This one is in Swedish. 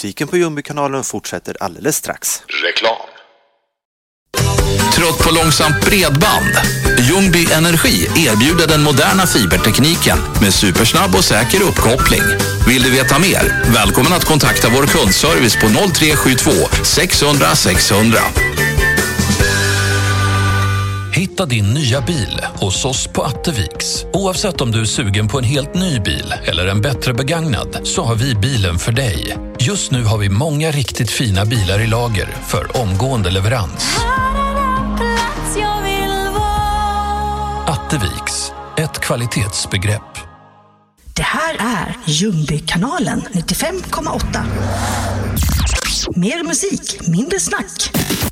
Musiken på Ljungbykanalen fortsätter alldeles strax. Reklam. Trött på långsamt bredband? Ljungby Energi erbjuder den moderna fibertekniken med supersnabb och säker uppkoppling. Vill du veta mer? Välkommen att kontakta vår kundservice på 0372 600 600. Hitta din nya bil hos oss på Atteviks. Oavsett om du är sugen på en helt ny bil eller en bättre begagnad, så har vi bilen för dig. Just nu har vi många riktigt fina bilar i lager för omgående leverans. Atteviks, ett kvalitetsbegrepp. Det här är Ljungbykanalen 95,8. Mer musik, mindre snack.